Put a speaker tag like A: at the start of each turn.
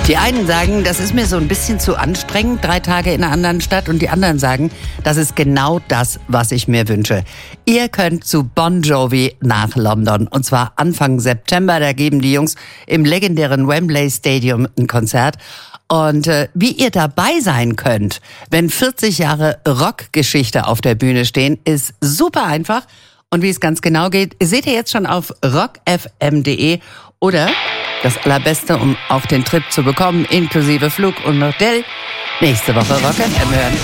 A: Die einen sagen, das ist mir so ein bisschen zu anstrengend, 3 Tage in einer anderen Stadt. Und die anderen sagen, das ist genau das, was ich mir wünsche. Ihr könnt zu Bon Jovi nach London. Und zwar Anfang September. Da geben die Jungs im legendären Wembley Stadium ein Konzert. Und wie ihr dabei sein könnt, wenn 40 Jahre Rockgeschichte auf der Bühne stehen, ist super einfach. Und wie es ganz genau geht, seht ihr jetzt schon auf rockfm.de oder das Allerbeste, um auch den Trip zu bekommen, inklusive Flug und Hotel, nächste Woche Rock FM hören.